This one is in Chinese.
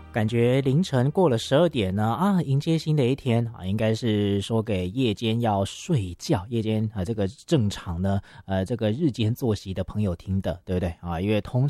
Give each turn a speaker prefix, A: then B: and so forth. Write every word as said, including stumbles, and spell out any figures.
A: 感觉凌晨过了十二点呢啊，迎接新的一天啊，应该是说给夜间要睡觉、夜间啊这个正常呢呃这个日间作息的朋友听的，对不对啊？因为通